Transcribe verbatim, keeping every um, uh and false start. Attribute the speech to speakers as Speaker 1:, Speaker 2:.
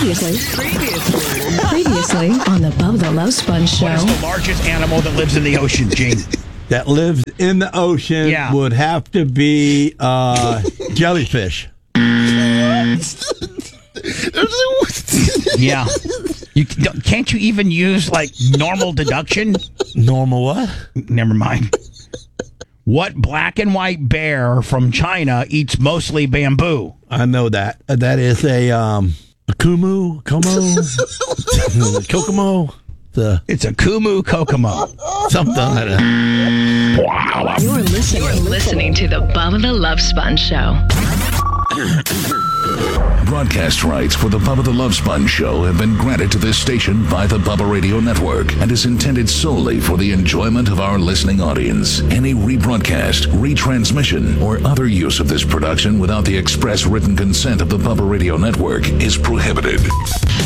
Speaker 1: Previously, previously, previously on the Bubba the Love Sponge Show.
Speaker 2: What is the largest animal that lives in the ocean, Gene?
Speaker 3: That lives in the ocean
Speaker 2: Yeah.
Speaker 3: would have to be uh, jellyfish.
Speaker 2: Yeah. You can't you even use like normal deduction?
Speaker 3: Normal what?
Speaker 2: Never mind. What black and white bear from China eats mostly bamboo?
Speaker 3: I know that. Uh, That is a um, a kumu, como, kokomo, the
Speaker 2: It's a kumu kokomo.
Speaker 3: something like that.
Speaker 2: Wow.
Speaker 1: You're listening, You're listening to the Bubba the Love Sponge Show.
Speaker 4: Broadcast rights for the Bubba the Love Sponge Show have been granted to this station by the Bubba Radio Network and is intended solely for the enjoyment of our listening audience. Any rebroadcast, retransmission, or other use of this production without the express written consent of the Bubba Radio Network is prohibited.